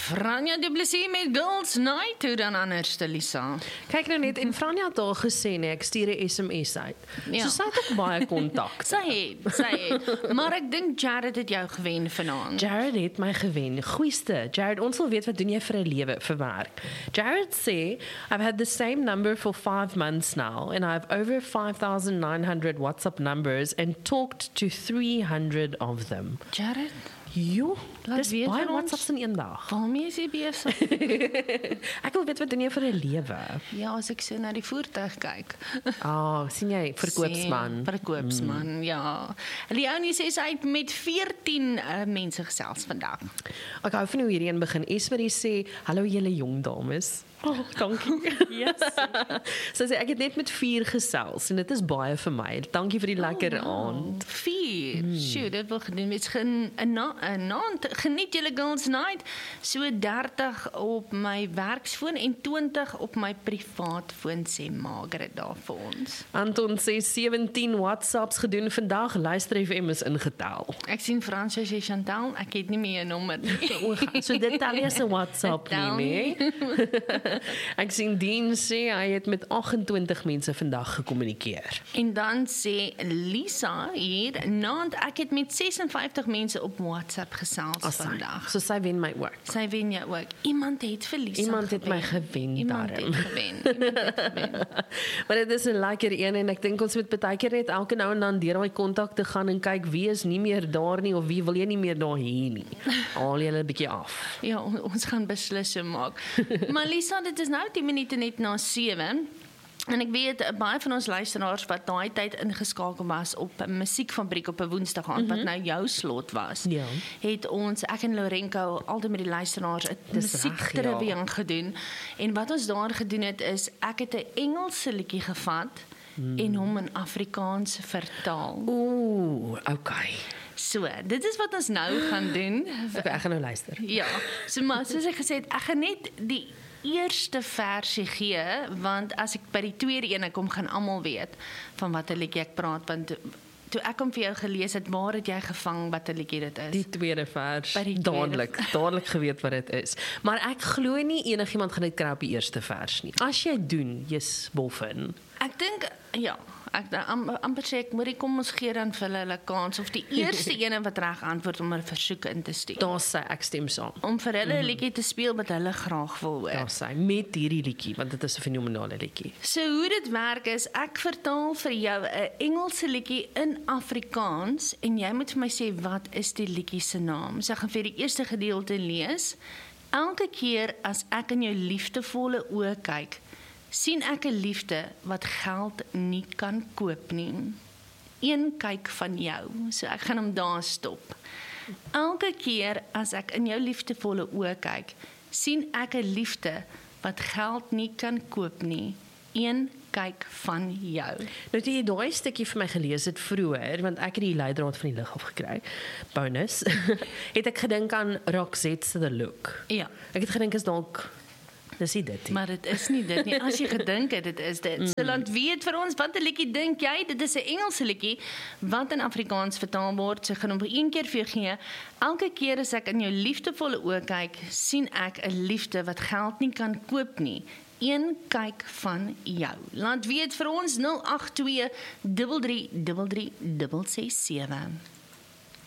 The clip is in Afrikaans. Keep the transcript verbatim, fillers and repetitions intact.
Franja Du Plessis met Girls Night, hoe dan anders, Lisa? Kyk nou net, en Franja het al gesê, nee, ek stuur 'n S M S uit. Ja. So sy het ook baie kontak. Sy het, sy het. Maar ek dink Jared het jou gewen vanaand. Jared het my gewen. Goeieste. Jared, ons wil weet wat doen jy vir 'n lewe, vir werk. Jared sê, I've had the same number for five months now, and I have over five thousand nine hundred WhatsApp numbers and talked to three hundred of them. Jared? Jo, Laat dis weet baie vir ons. WhatsApps in een dag. Waarmee is jy besig? Ek wil weet wat doen jy vir 'n lewe? Ja, as ek so na die voertuig kyk. Ah, oh, sien jy, verkoopsman. Sien, Verkoopsman, mm. ja. Leonie sê sy het met veertien uh, mense gesels vandag. Ek hou van hoe hierdie een begin. Esmerie sê, hallo julle jong dames. Oh, dankie. Yes. Sy sê, ek het net met vier gesels, en dit is baie vir my. Dankie vir die lekker Oh, wow. aand. Vier. Hmm. Sjoe, dit wil gedoen. Mens gen, een na, een naand, geniet julle Girls Night. So dertig op my werksfoon en twintig op my privaatfoon, sê Margaret daar vir ons. Anton sê sewentien WhatsApps gedoen vandag. Luister F M is ingetel. Ek sien Fransjo sê Chantal, ek het nie meer 'n nommer nie. O, so dit tel nie as 'n WhatsApp Dit tel nie, nee. Ek sien Dean sê hy het met agt-en-twintig mense vandag gekommunikeer. En dan sê Lisa hier, naand ek het met ses en vyftig mense op WhatsApp gesels As sy, vandag. so sy wen my ook. Sy wen jou ook. Iemand het vir Lisa Iemand het gewen. my gewen Iemand daarom. het gewen. Iemand het gewen. Maar dit is 'n lekker een en ek dink ons moet baie keer net elke nou en dan deur daai kontakte gaan en kyk wie is nie meer daar nie of wie wil jy nie meer daar hê nie. Haal jy hulle 'n bietjie af. Ja, on- ons gaan beslisse maak. Maar Lisa, dit is nou tien minute net na sewe. En ek weet baie van ons luisteraars wat daai tyd ingeskakel was op 'n musiekfabriek op 'n Woensdag aand mm -hmm. wat nou jou slot was. Ja. Het ons ek en Lorenko altyd met die luisteraars 'n Dis reg, musiekterapie ja. gedoen. En wat ons daar gedoen het is ek het 'n Engelse liedjie gevat mm. en hom in Afrikaans vertaal. Ooh, okay. So, dit is wat ons nou gaan doen. Okay, ek gaan nou luister. Ja, so maar soos ek gesê het, ek gaan net die eerste versie gee, want as ek by die tweede ene kom, gaan almal weet van watter liedjie ek praat, want toe ek hom vir jou gelees het, waar het jy gevang watter liedjie dit is? Die tweede vers, By die tweede dadelik, dadelik geweet wat dit is. Maar ek glo nie enigiemand gaan dit kry op die eerste vers nie. As jy doen, jy's boffin. Ek dink, ja, ek am, amper sê ek moet die kom ons gee dan vir hulle hulle kans, of die eerste ene wat reg antwoord om 'n versoek in te stuur. Daar sê ek stem saam. Om vir hulle 'n liedjie te speel wat hulle graag wil hoor. Daar sê met hierdie liedjie, want dit is 'n fenominale liedjie. So hoe dit werk is, ek vertaal vir jou 'n Engelse liedjie in Afrikaans en jy moet vir my sê wat is die liedjie se naam. So ek gaan vir die eerste gedeelte lees. Elke keer as ek in jou liefdevolle oë kyk, sien ek 'n liefde wat geld nie kan koop nie. Een kyk van jou. So ek gaan hom daar stop. Elke keer as ek in jou liefdevolle oë kyk, sien ek 'n liefde wat geld nie kan koop nie. Een kyk van jou. Nou toe jy daai stukkie vir my gelees het vroeër, want ek het die leidraad van die lig af gekry. Bonus. Het ek gedink aan Roxette se The Look. Ja, Ek het gedink is dalk dis nie dit nie. maar dit is nie dit nie. As jy gedink het, dit is dit. So laat weet vir ons, watter liedjie dink jy? Dit is 'n Engelse liedjie wat in Afrikaans vertaal word. So gaan hom een keer vir jou gee. Elke keer as ek in jou liefdevolle oë kyk, sien ek 'n liefde wat geld nie kan koop nie. Een kyk van jou. Laat weet vir ons nul agt twee drie drie drie drie ses ses sewe.